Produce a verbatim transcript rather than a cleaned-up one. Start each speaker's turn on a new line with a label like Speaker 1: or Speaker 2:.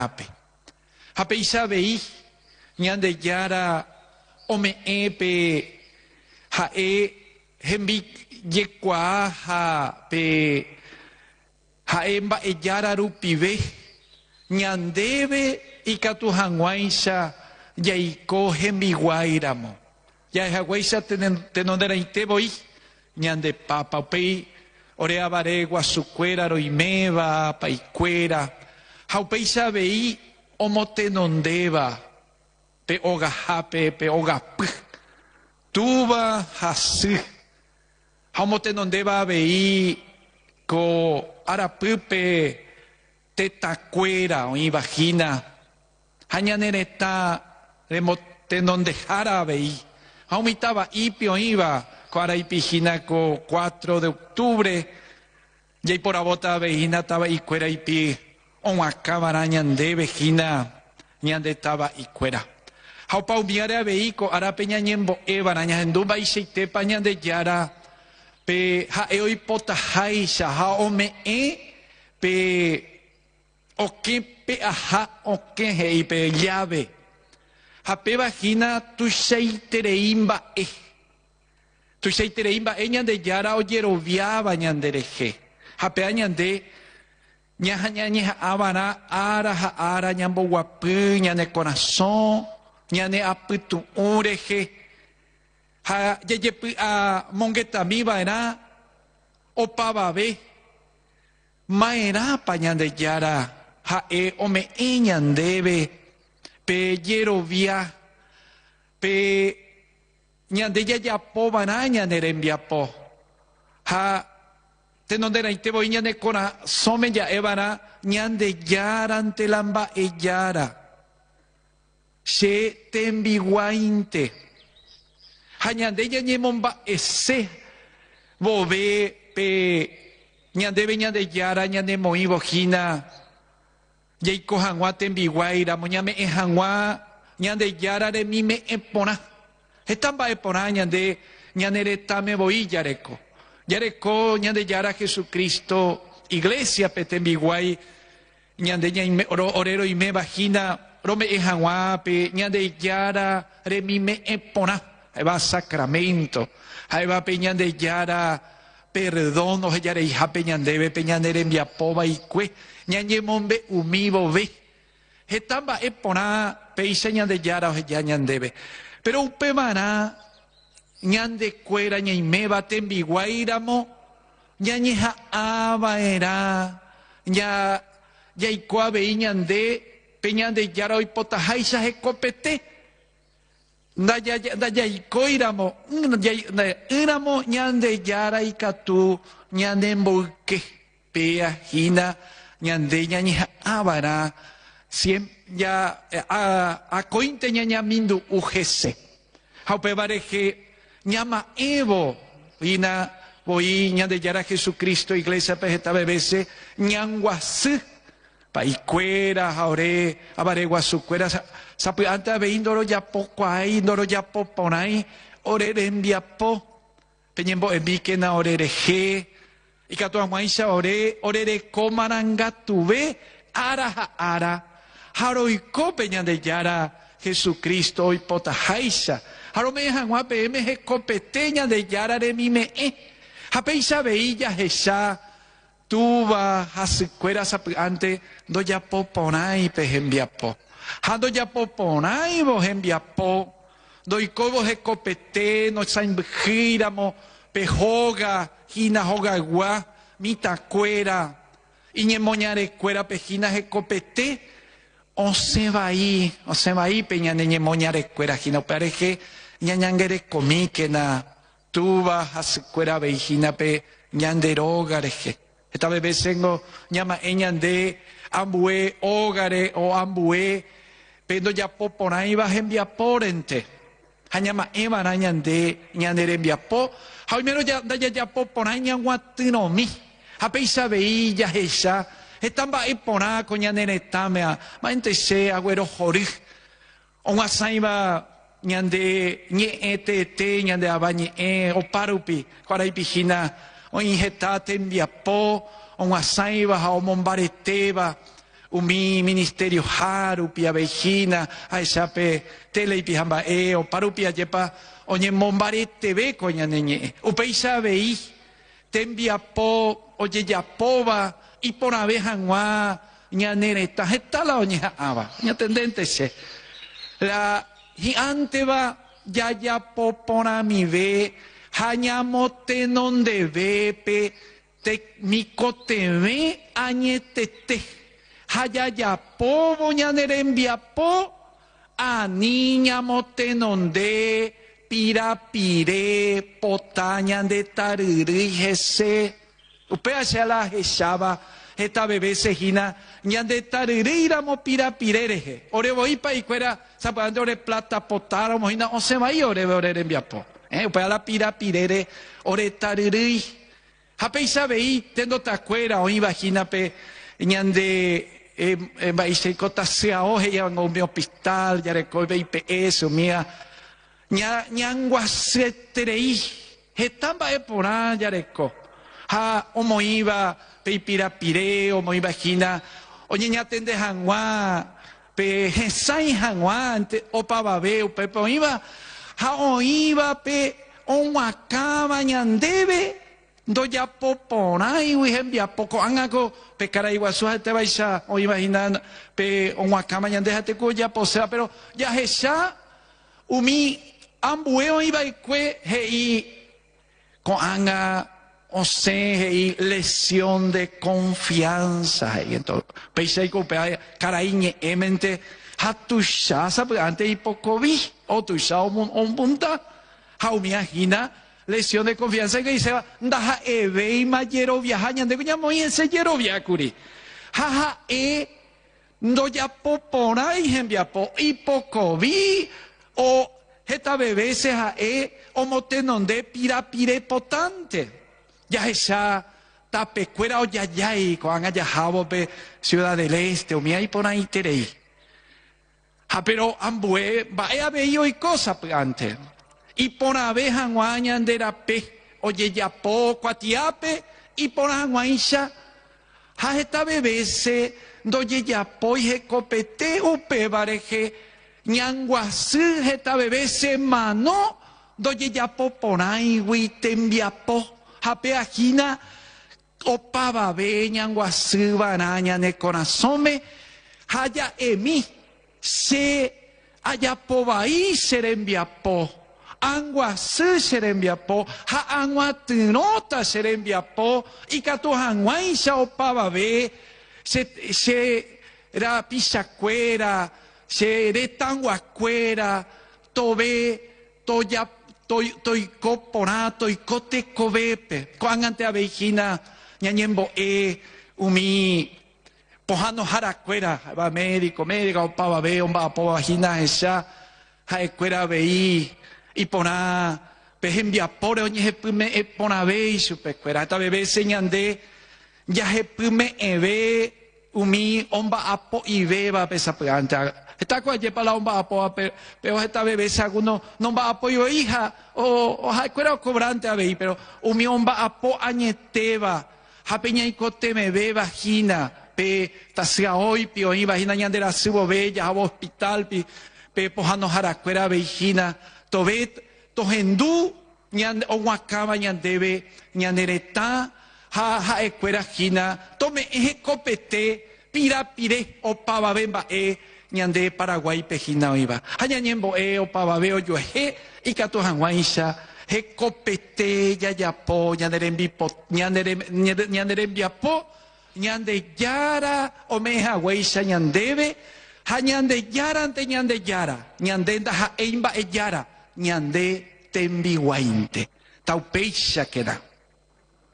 Speaker 1: ape. Hape isabei, ñande yara ome epe, hae hembi yekwa ha pe, hae mba e yara rupive, ñandebe ikatu hanguaisha, yaiko hembi guairamo. Ya haguaisha tenondera iteboi, ñande papa pei, orea baregua sucuera roimeva, paicuera, haupeisa vei omotenondeva, pe ogahape, pe ogap, tuba hasi, haumotenondeva vei co arapupe tetacuera o vagina, hañanereta remotenondejara vei, haumitaba ipio iba, Cuara y pijina co cuatro de octubre, y por abota vejina taba y cuera y pi, on acabara ñande vejina, ñande taba y cuera. Haupa umiare a veico, ara peña ñembo eva, naña endumba y seite paña de yara, pe ha eoi pota haisha, ha ome e, pe o que pe aha, o que hei pe llave. Ha pe vagina tu seitereimba e. Tu seitereimba e ñande yara o yeroviaba ñandereje. Hapea ñande ñaja ñañeja abara ara ha ara ñambo guapy ñane corazón ñane apytu ureje. Ha yeyepy a mongetami vaera opavabe. Maera pa ñande yara ha e ome e ñandebe pe yerovia pe ñande yayapo vana ñanerembiapo. Ha tenondera itebo ñane cora some ya evara ñande yara ante lamba e yara. She tembiguainte. Ha ñande yañemomba ese bobe pe ñande ñande yara ñande moi bojina. Yeiko hangua tembiguaira moñame e hangua ñande yara de mime epona. Estamba epona ñande ñaneretame boi yareco. Yareco ñande yara Jesucristo iglesia petembiguay ñande ñaime orero y me vagina rome e hangua pe ñande yara de mime epona. Ahí va sacramento. Ahí va pe ñande yara perdón o yare hija peñandebe peñandere envia pova y cue ñañe mombe umibo ve. Estamba epona pe iseñan de yara o ñandebe. Pero upe mana, ñande cuera, ñaimeba, tembiguairamo, ñañeja aba era, ña, yaikoa vei ñande, peñande yara hoy potajaisa ecopete, da yaikoiramo, iramo ñande yara y catu, ñande embolque, pea, jina, ñande ñañeja aba era, siempre. Ya a a cointe ñaña mindu ugese. Haupe bareje ñama evo ina voy ña de yara Jesucristo iglesia pejeta bebese ñanguasü pa icuera jaure abaregua su cuera sapu anta ve indoro ya poco ahí indoro ya poponai orere enviapo peñembo envique na orereje y catua maisha ore orere comaranga tuve ara ara Haroiko peña de yara Jesucristo hoy potajaisa. Haro me hangua pe me he copeteña de yara de mi me e. Hapeisa veilla jesha tuba hasicuera ante do ya poponai pe hembiapo. Hando ya poponai bo hembiapo. Do ikobo he copete no sain bjiramo pe hoga hina hoga gua mita cuera. Iñe moñare cuera pe hina he copete. O se va ahí, o se va ahí, peña neñe moñare cuera, gino pareje, ñañangere comí que na tuba, hace cuera vejina pe, ñanderogareje. Esta bebé sengo, llama eñande, ambue, ogare o ambue, pendo ya poponai va envia porente. Hañama eva ñande, ñandere envia po, jaimero ya, ya ya poponai ñanguatinomi, apeisa veilla esa, Estamba epona coña nenetamea, ma entese agüero jori. On asaiba ñande ñe ete te ñande abañe e o parupi, cuara pijina, o injetate enviapo, on asaiba ha o mombareteba, umi ministerio haru pia vejina aishape tele pihamba e o parupia yepa oñe mombare tv coña neñe upeisa vei tembia po oye ya pova y por abeja ngua ñanereta jetala oñeja aba ña tendente se la hi ante va ya ya po pona mi ve hañamote nonde ve pe te mikote ve añetete haya ya po boñanerembia po a niña mote nonde pirapire potaña de tariri jese upea se la jeshaba esta bebé sejina ñande tariri iramo pirapirereje ore voipa y cuera zapando ore plata potara mojina o se va y ore ore envia po eh upea la pirapirere ore tariri hape isabei tendo tacuera o imagina pe ñande eh va ise cota sea oje ya ngo mi hospital ya recobe I P S mía Nya ñanguaseterei hetamba epora yareko ha omoiba pe pirapire omoiba hina oñe ñatende hangwa pe hesai hangwa ante opababe pe oiba ha oiba pe onwakama ñandebe ndo ya poporai wihembia poko angako pe karaiguasu te baisa oiba hina pe onwakama ñandeja te ko ya posea pero ya hesha umi ambueo iba y que hei con anga o se hei lesión de confianza y entonces pensé que pe caraiñe emente hatushasa porque antes hipocovi o tushao un punta haumia hina lesión de confianza que dice ndaja eve mayero viajaña de kuña moi ese yero viakuri jaja e ndo ya popora y hembia po hipocovi o esta bebé se jae omote nonde pirapire potante ya esa tapecuera o yayay con anga jabo pe Ciudad del Este o mi ahí por ahí terei ha pero ambue vaya bello y cosa antes y por abeja guañan de la pe oye ya poco atiape y por aguaisha ha esta bebé se doye ya poije copete upe bareje ñanguasí esta bebé se manó doye ya poporai witembiapo japea jina opaba be ñanguasí baraña ne corazome haya emi se haya pobai serembiapo anguasí serembiapo ha anguatinota serembiapo y catu anguaisha opaba be se se era pisacuera se de tanguacuera, tobe, toya, toy, toy coporato, y cote cobepe, coangante abejina, ñañembo e, umi, pojano jaracuera, va médico, médico, opaba be, omba po vagina esa, jaecuera vei, y pona, pejembia pore, oñe jepume e pona be, y supecuera, esta bebé señande, ya jepume ebe, umi, omba apo y beba pesa planta. Esta cual para la omba apo, pero esta bebé saguno no va apoyo hija o o jacuera cobrante a ver, pero umi omba apo añeteba, japeña y cote me ve vagina, pe tasia hoy pio y vagina ñandera subo bella a hospital pi pe pojano jaracuera vejina, tobet tojendu ñan o guacaba ñandebe ñanereta ha ha ecuera jina, tome eje copete pirapire o pava bemba e ñande Paraguay pejina iba hañañembo e o pavaveo yo he y cato hanguaisha he copete ya ya po ñanderembi po ñandere ñanderembi po ñande yara o meja weisha ñandebe hañande yara ante ñande yara ñandenda ha eimba e yara ñande tembi wainte taupeisha queda